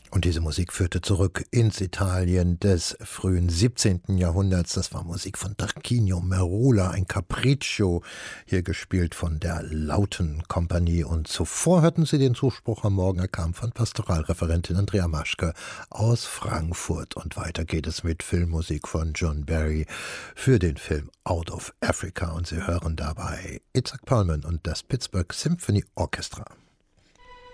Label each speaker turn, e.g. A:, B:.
A: Und diese Musik führte zurück ins Italien des frühen 17. Jahrhunderts. Das war Musik von Tarquinio Merola, ein Capriccio, hier gespielt von der Lauten Kompanie. Und zuvor hörten Sie den Zuspruch am Morgen, er kam von Pastoralreferentin Andrea Maschke aus Frankfurt. Und weiter geht es mit Filmmusik von John Barry für den Film Out of Africa. Und Sie hören dabei Itzhak Perlman und das Pittsburgh Symphony Orchestra.